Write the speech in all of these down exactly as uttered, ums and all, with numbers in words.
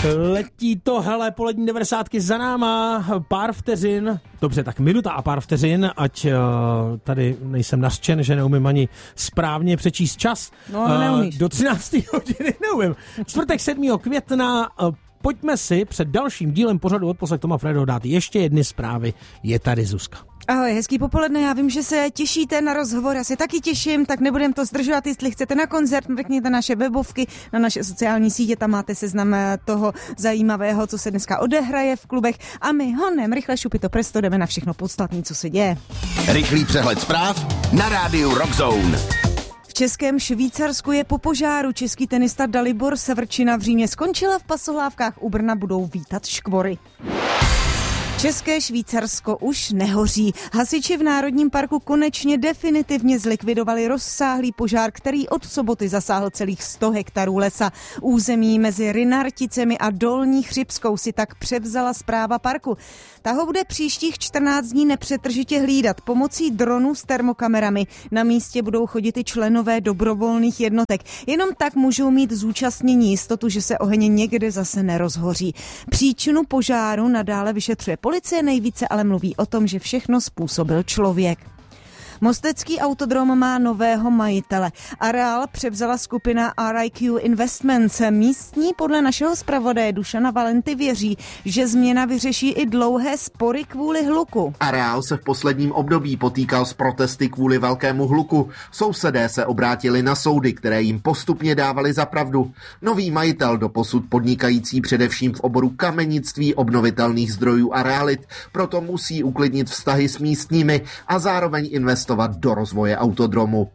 Letí to, hele, polední devadesátky za náma, pár vteřin, dobře, tak minuta a pár vteřin, ať uh, tady nejsem nařčen, že neumím ani správně přečíst čas. No, neumíš. Uh, do třinácté hodiny neumím. Čtvrtek sedmého května, uh, pojďme si před dalším dílem pořadu Odposlech Toma Fredo dát ještě jedny zprávy. Je tady Zuzka. Ahoj, hezký popoledne, já vím, že se těšíte na rozhovor, já se taky těším, tak nebudem to zdržovat, jestli chcete na koncert, mrkněte naše webovky, na naše sociální sítě, tam máte seznam toho zajímavého, co se dneska odehraje v klubech a my honem, rychle šupito presto, jdeme na všechno podstatné, co se děje. Rychlý přehled zpráv na rádiu Rockzone. V Českém Švýcarsku je po požáru. Český tenista Dalibor Severčina v Římě skončila, v pasohlávkách u Brna budou vítat škvory. České Švýcarsko už nehoří. Hasiči v Národním parku konečně definitivně zlikvidovali rozsáhlý požár, který od soboty zasáhl celých sto hektarů lesa. Území mezi Rynarticemi a Dolní Chřibskou si tak převzala správa parku. Ta ho bude příštích čtrnáct dní nepřetržitě hlídat pomocí dronů s termokamerami. Na místě budou chodit i členové dobrovolných jednotek. Jenom tak můžou mít zúčastnění jistotu, že se oheň někde zase nerozhoří. Příčinu požáru nadále vyšetřuje policie, nejvíce ale mluví o tom, že všechno způsobil člověk. Mostecký autodrom má nového majitele. Areál převzala skupina R I Q Investments. Místní podle našeho zpravodaje Dušana Valenty věří, že změna vyřeší i dlouhé spory kvůli hluku. Areál se v posledním období potýkal s protesty kvůli velkému hluku. Sousedé se obrátili na soudy, které jim postupně dávali za pravdu. Nový majitel, doposud podnikající především v oboru kamenictví, obnovitelných zdrojů a realit, proto musí uklidnit vztahy s místními a zároveň investovat do rozvoje autodromu.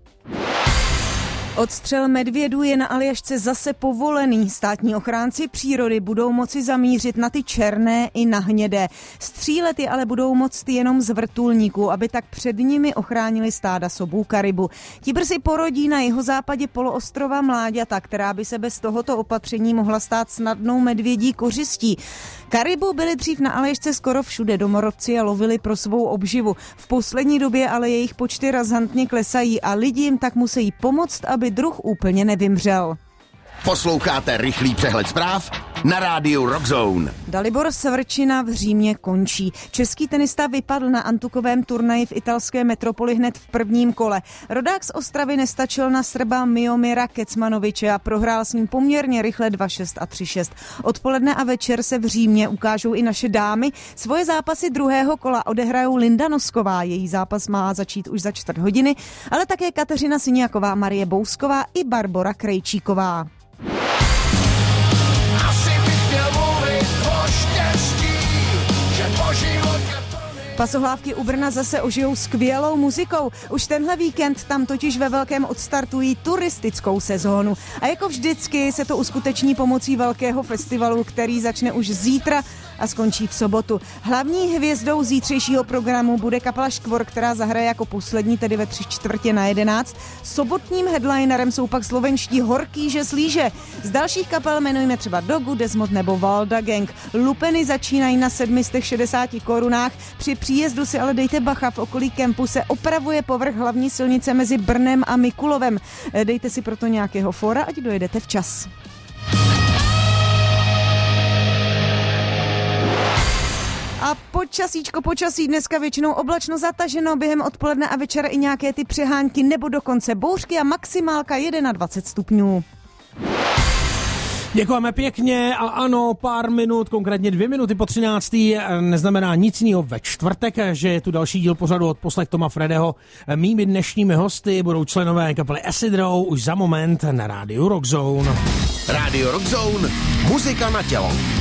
Odstřel medvědů je na Aljašce zase povolený. Státní ochránci přírody budou moci zamířit na ty černé i na hnědé. Střílet je ale budou moct jenom z vrtulníků, aby tak před nimi ochránili stáda sobů karibu. Ti brzy porodí na jihozápadě poloostrova mláďata, která by se bez tohoto opatření mohla stát snadnou medvědí kořistí. Karibu byly dřív na Aljašce skoro všude, domorodci je lovili pro svou obživu. V poslední době ale jejich počty razantně klesají a lidi jim tak musí pomoct, aby druh úplně nevymřel. Posloucháte rychlý přehled zpráv na rádiu Rockzone. Dalibor Severčina v Římě končí. Český tenista vypadl na antukovém turnaji v italské metropoli hned v prvním kole. Rodák z Ostravy nestačil na Srba Miomira Kecmanoviče a prohrál s ním poměrně rychle dva šest a tři šest. Odpoledne a večer se v Římě ukážou i naše dámy. Svoje zápasy druhého kola odehrajou Linda Nosková. Její zápas má začít už za čtvrt hodiny, ale také Kateřina Syniaková, Marie Bousková i Barbora Krejčíková. Pasohlávky u Brna zase ožijou skvělou muzikou. Už tenhle víkend tam totiž ve velkém odstartují turistickou sezónu. A jako vždycky se to uskuteční pomocí velkého festivalu, který začne už zítra a skončí v sobotu. Hlavní hvězdou zítřejšího programu bude kapela Škvor, která zahraje jako poslední, tedy ve tři čtvrtě na jedenáct. Sobotním headlinerem jsou pak slovenští Horký že slíže. Z dalších kapel jmenujeme třeba Dogu, Desmod nebo Valda Gang. Lupeny začínají na sedm set šedesát korunách. Při příjezdu si ale dejte bacha, v okolí kempu se opravuje povrch hlavní silnice mezi Brnem a Mikulovem. Dejte si proto nějakého fora, ať dojedete včas. A počasíčko počasí, dneska většinou oblačno zataženo, během odpoledne a večera i nějaké ty přehánky nebo dokonce bouřky a maximálka dvacet jedna stupňů. Děkujeme pěkně a ano, pár minut, konkrétně dvě minuty po třináctý neznamená nic jiného ve čtvrtek, že je tu další díl pořadu Odposlech Toma Fredeho. Mými dnešními hosty budou členové kapely Acid Row už za moment na rádiu Rockzone. Rádio Rockzone, muzika na tělo.